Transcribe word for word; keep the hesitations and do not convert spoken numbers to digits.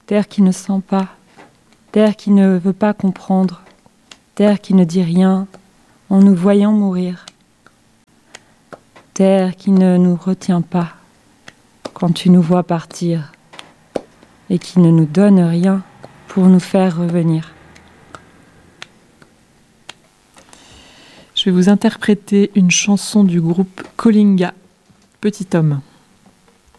Terre qui ne sent pas, terre qui ne veut pas comprendre, terre qui ne dit rien en nous voyant mourir. Terre qui ne nous retient pas quand tu nous vois partir et qui ne nous donne rien pour nous faire revenir. Je vais vous interpréter une chanson du groupe Kalinga, Petit homme.